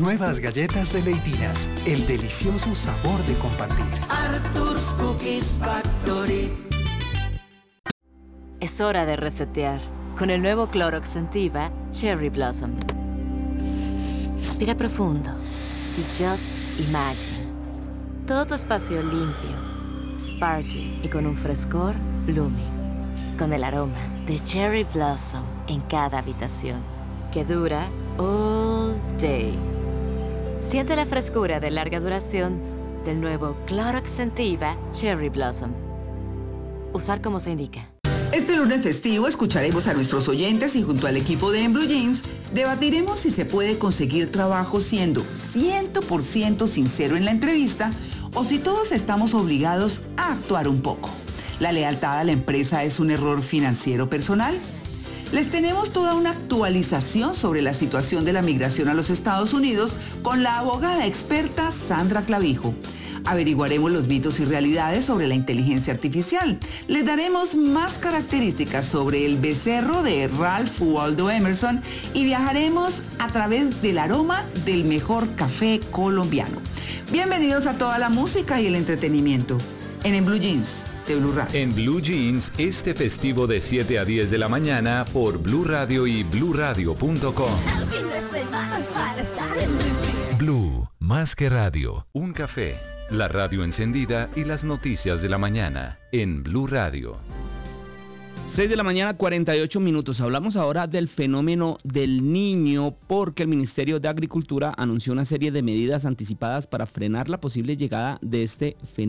Nuevas galletas de Leitinas, el delicioso sabor de compartir. Arthur's Cookies Factory. Es hora de resetear con el nuevo Clorox Scentiva Cherry Blossom. Respira profundo y just imagine. Todo tu espacio limpio, sparkling y con un frescor blooming. Con el aroma de Cherry Blossom en cada habitación, que dura all day. Siente la frescura de larga duración del nuevo Clorox Scentiva Cherry Blossom. Usar como se indica. Este lunes festivo escucharemos a nuestros oyentes y junto al equipo de En Blue Jeans debatiremos si se puede conseguir trabajo siendo 100% sincero en la entrevista o si todos estamos obligados a actuar un poco. ¿La lealtad a la empresa es un error financiero personal? Les tenemos toda una actualización sobre la situación de la migración a los Estados Unidos con la abogada experta Sandra Clavijo. Averiguaremos los mitos y realidades sobre la inteligencia artificial. Les daremos más características sobre el becerro de Ralph Waldo Emerson y viajaremos a través del aroma del mejor café colombiano. Bienvenidos a toda la música y el entretenimiento en Blue Jeans de Blue Radio. En Blue Jeans, este festivo de 7 a 10 de la mañana por Blue Radio y bluradio.com. El fin de semana es para estar en Blue Jeans. Blue, más que radio, un café, la radio encendida y las noticias de la mañana en Blue Radio. 6 de la mañana, 48 minutos. Hablamos ahora del fenómeno del Niño porque el Ministerio de Agricultura anunció una serie de medidas anticipadas para frenar la posible llegada de este fenómeno.